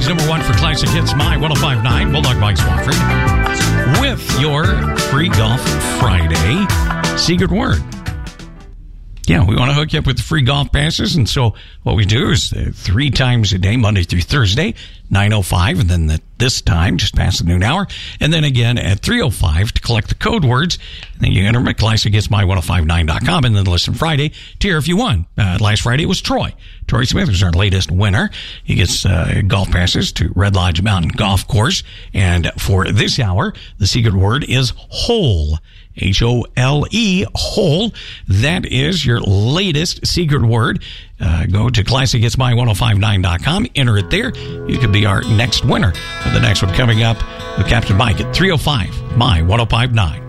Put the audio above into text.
America's number one for classic hits, My 105.9, Bulldog Mike Swafford, with your free Golf Friday secret word. Yeah, we want to hook you up with the free golf passes, and so what we do is 3 times a day, Monday through Thursday, 9:05, and then this time, just past the noon hour, and then again at 3:05 to collect the code words, and then you enter them at classicgetsmy1059.com, and then listen Friday to hear if you won. Last Friday it was Troy. Troy Smith was our latest winner. He gets golf passes to Red Lodge Mountain Golf Course, and for this hour, the secret word is hole. H-O-L-E, hole. That is your latest secret word. Go to classicgetsmy1059.com, enter it there. You could be our next winner. The next one coming up with Captain Mike at 3:05, My 105.9.